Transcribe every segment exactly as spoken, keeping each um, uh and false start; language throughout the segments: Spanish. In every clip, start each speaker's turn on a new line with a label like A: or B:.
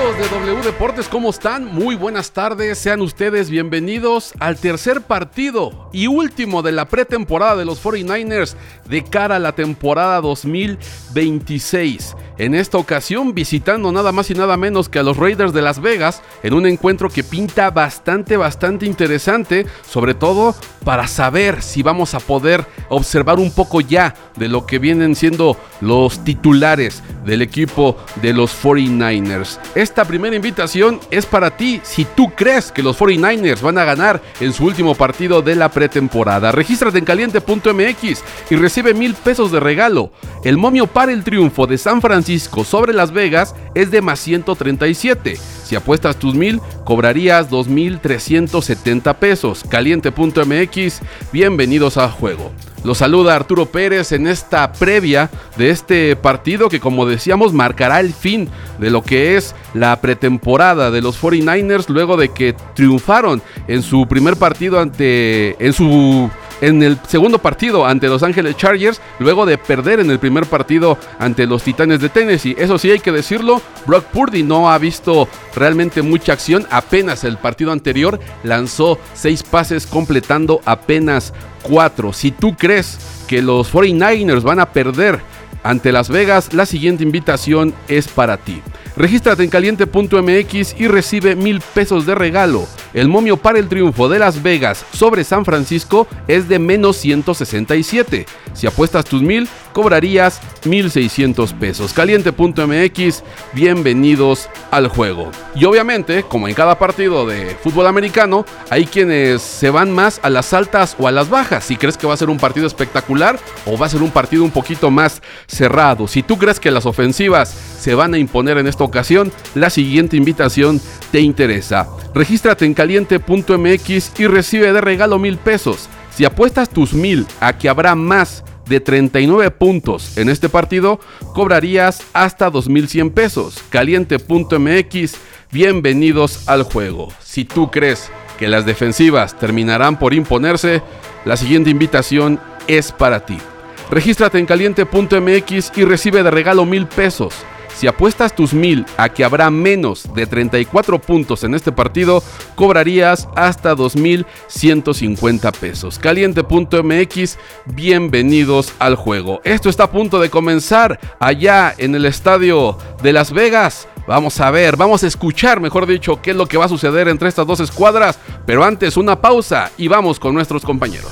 A: Amigos de W Deportes, ¿cómo están? Muy buenas tardes, sean ustedes bienvenidos al tercer partido y último de la pretemporada de los cuarenta y nueve ers de cara a la temporada dos mil veintiséis. En esta ocasión visitando nada más y nada menos que a los Raiders de Las Vegas en un encuentro que pinta bastante, bastante interesante, sobre todo para saber si vamos a poder observar un poco ya de lo que vienen siendo los titulares del equipo de los cuarenta y nueve ers. Esta primera invitación es para ti si tú crees que los cuarenta y nueve ers van a ganar en su último partido de la pretemporada. Regístrate en caliente punto m x y recibe mil pesos de regalo. El momio para el triunfo de San Francisco sobre Las Vegas es de más ciento treinta y siete. Si apuestas tus mil, cobrarías dos mil trescientos setenta pesos. caliente punto m x, bienvenidos al juego. Los saluda Arturo Pérez en esta previa de este partido que, como decíamos, marcará el fin de lo que es la pretemporada de los cuarenta y nueve ers luego de que triunfaron en su primer partido ante en su en el segundo partido ante Los Ángeles Chargers, luego de perder en el primer partido ante los Titanes de Tennessee. Eso sí, hay que decirlo, Brock Purdy no ha visto realmente mucha acción. Apenas el partido anterior lanzó seis pases, completando apenas cuatro. Si tú crees que los cuarenta y nueve ers van a perder ante Las Vegas, la siguiente invitación es para ti. Regístrate en caliente punto m x y recibe mil pesos de regalo. El momio para el triunfo de Las Vegas sobre San Francisco es de menos ciento sesenta y siete. Si apuestas tus mil, cobrarías mil seiscientos pesos. caliente punto m x, bienvenidos al juego. Y obviamente, como en cada partido de fútbol americano, hay quienes se van más a las altas o a las bajas. Si crees que va a ser un partido espectacular o va a ser un partido un poquito más cerrado. Si tú crees que las ofensivas se van a imponer en esta ocasión, la siguiente invitación te interesa. Regístrate en caliente punto m x y recibe de regalo mil pesos. Si apuestas tus mil a que habrá más de treinta y nueve puntos en este partido, cobrarías hasta dos mil cien pesos. caliente punto m x, bienvenidos al juego. Si tú crees que las defensivas terminarán por imponerse, la siguiente invitación es para ti. Regístrate en caliente punto m x y recibe de regalo mil pesos. Si apuestas tus mil a que habrá menos de treinta y cuatro puntos en este partido, cobrarías hasta dos mil ciento cincuenta pesos. caliente punto m x, bienvenidos al juego. Esto está a punto de comenzar allá en el estadio de Las Vegas. Vamos a ver, vamos a escuchar, mejor dicho, qué es lo que va a suceder entre estas dos escuadras. Pero antes, una pausa y vamos con nuestros compañeros.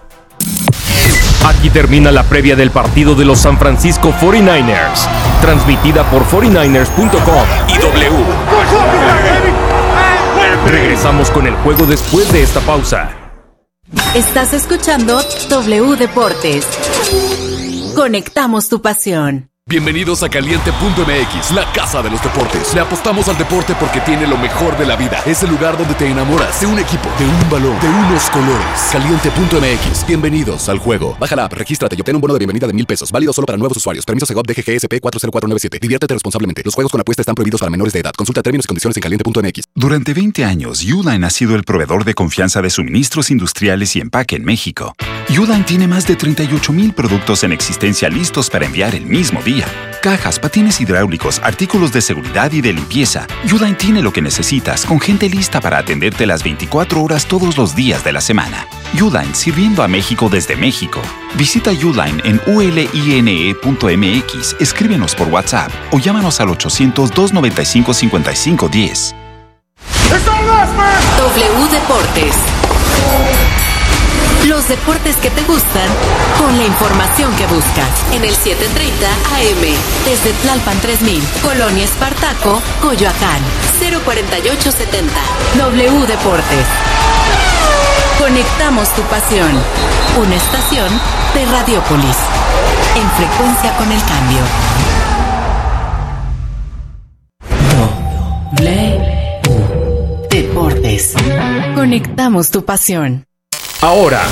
B: Aquí termina la previa del partido de los San Francisco cuarenta y nueve ers, transmitida por cuarenta y nueve ers punto com y W. Regresamos con el juego después de esta pausa.
C: Estás escuchando W Deportes. Conectamos tu pasión.
D: Bienvenidos a caliente punto m x, la casa de los deportes. Le apostamos al deporte porque tiene lo mejor de la vida. Es el lugar donde te enamoras de un equipo, de un balón, de unos colores. caliente punto m x, bienvenidos al juego. Baja la app, regístrate y obtén un bono de bienvenida de mil pesos. Válido solo para nuevos usuarios. Permiso Segov D G G S P cuatro cero cuatro nueve siete. Diviértete responsablemente. Los juegos con apuesta están prohibidos para menores de edad. Consulta términos y condiciones en caliente punto m x.
E: Durante veinte años, Uline ha sido el proveedor de confianza de suministros industriales y empaque en México. Uline tiene más de treinta y ocho mil productos en existencia listos para enviar el mismo día. Cajas, patines hidráulicos, artículos de seguridad y de limpieza. Uline tiene lo que necesitas, con gente lista para atenderte las veinticuatro horas todos los días de la semana. Uline, sirviendo a México desde México. Visita Uline en u l i n e punto m x, escríbenos por WhatsApp o llámanos al ochocientos, dos noventa y cinco, cincuenta y cinco diez.
C: W Deportes. Los deportes que te gustan, con la información que buscas. En el setecientos treinta A M, desde Tlalpan tres mil, Colonia Espartaco, Coyoacán, cero cuarenta y ocho setenta. W Deportes. Conectamos tu pasión. Una estación de Radiopolis. En frecuencia con el cambio. W Deportes. Conectamos tu pasión.
B: Ahora,